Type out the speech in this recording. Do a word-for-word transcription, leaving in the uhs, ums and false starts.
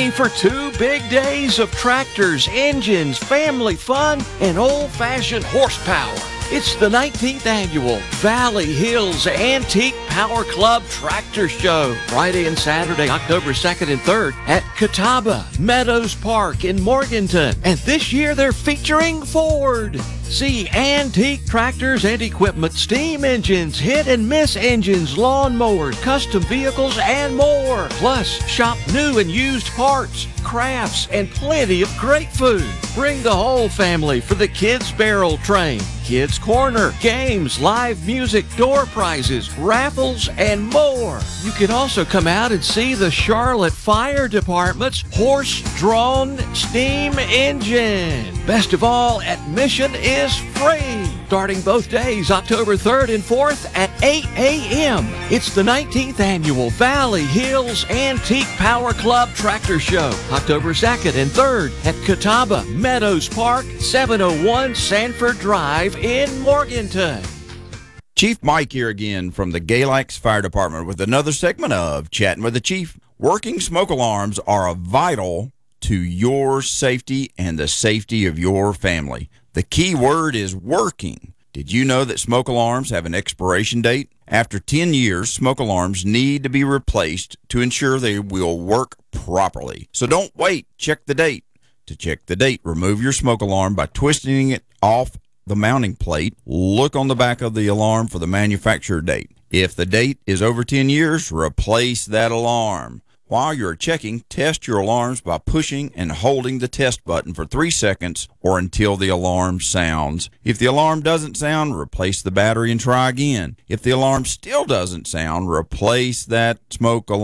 ready for two big days of tractors, engines, family fun, and old-fashioned horsepower. It's the nineteenth annual Valley Hills Antique Power Club Tractor Show, Friday and Saturday, October second and third at Catawba Meadows Park in Morganton. And this year they're featuring Ford. See antique tractors and equipment, steam engines, hit and miss engines, lawnmowers, custom vehicles, and more. Plus, shop new and used parts, crafts, and plenty of great food. Bring the whole family for the Kids Barrel Train, Kids Corner, games, live music, door prizes, raffles, and more. You can also come out and see the Charlotte Fire Department's horse-drawn steam engine. Best of all, admission is free. Starting both days, October third and fourth at eight a.m. It's the nineteenth annual Valley Hills Antique Power Club Tractor Show, October second and third at Catawba Meadows Park, seven oh one Sanford Drive in Morganton. Chief Mike here again from the Galax Fire Department with another segment of Chatting with the Chief. Working smoke alarms are a vital to your safety and the safety of your family. The key word is working. Did you know that smoke alarms have an expiration date? After ten years, smoke alarms need to be replaced to ensure they will work properly. So don't wait. Check the date. To check the date, remove your smoke alarm by twisting it off the mounting plate. Look on the back of the alarm for the manufacturer date. If the date is over ten years, replace that alarm. While you're checking, test your alarms by pushing and holding the test button for three seconds or until the alarm sounds. If the alarm doesn't sound, replace the battery and try again. If the alarm still doesn't sound, replace that smoke alarm.